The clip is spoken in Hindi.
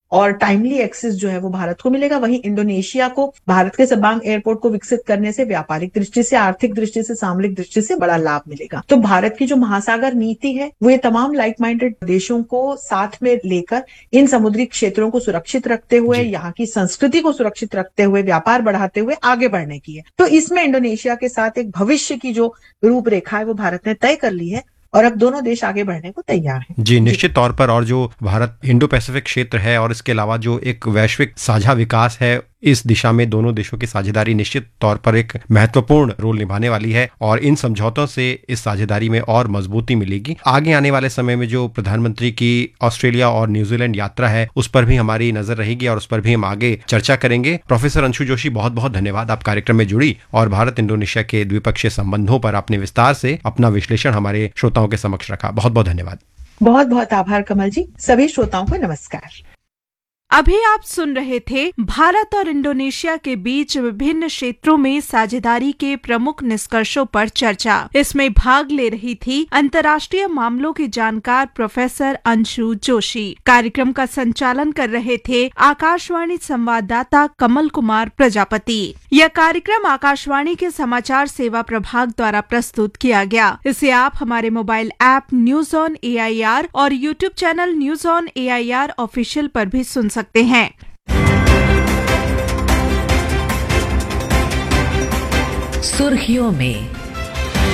और टाइमली एक्सेस जो है वो भारत को मिलेगा। वहीं इंडोनेशिया को भारत के सबांग एयरपोर्ट को विकसित करने से व्यापारिक दृष्टि से, आर्थिक दृष्टि से, सामरिक दृष्टि से बड़ा लाभ मिलेगा। तो भारत की जो महासागर नीति है वो ये तमाम लाइक माइंडेड देशों को साथ में लेकर इन समुद्री क्षेत्रों को सुरक्षित रखते हुए, यहाँ की संस्कृति को सुरक्षित रखते हुए, व्यापार बढ़ाते हुए आगे बढ़ने की है। तो इसमें इंडोनेशिया के साथ एक भविष्य की जो रूपरेखा है वो भारत ने तय कर ली है और अब दोनों देश आगे बढ़ने को तैयार हैं। जी, निश्चित तौर पर। और जो भारत इंडो पैसिफिक क्षेत्र है और इसके अलावा जो एक वैश्विक साझा विकास है, इस दिशा में दोनों देशों की साझेदारी निश्चित तौर पर एक महत्वपूर्ण रोल निभाने वाली है और इन समझौतों से इस साझेदारी में और मजबूती मिलेगी। आगे आने वाले समय में जो प्रधानमंत्री की ऑस्ट्रेलिया और न्यूजीलैंड यात्रा है उस पर भी हमारी नजर रहेगी और उस पर भी हम आगे चर्चा करेंगे। प्रोफेसर अंशु जोशी, बहुत बहुत धन्यवाद, आप कार्यक्रम में जुड़ी और भारत इंडोनेशिया के द्विपक्षीय संबंधों पर आपने विस्तार से अपना विश्लेषण हमारे श्रोताओं के समक्ष रखा। बहुत बहुत धन्यवाद। बहुत बहुत आभार कमल जी। सभी श्रोताओं को नमस्कार। अभी आप सुन रहे थे भारत और इंडोनेशिया के बीच विभिन्न क्षेत्रों में साझेदारी के प्रमुख निष्कर्षों पर चर्चा। इसमें भाग ले रही थी अंतर्राष्ट्रीय मामलों की जानकार प्रोफेसर अंशु जोशी। कार्यक्रम का संचालन कर रहे थे आकाशवाणी संवाददाता कमल कुमार प्रजापति। यह कार्यक्रम आकाशवाणी के समाचार सेवा प्रभाग द्वारा प्रस्तुत किया गया। इसे आप हमारे mobile app news on AIR और YouTube channel news on AIR official पर भी सुन सकते हैं। सुर्खियों में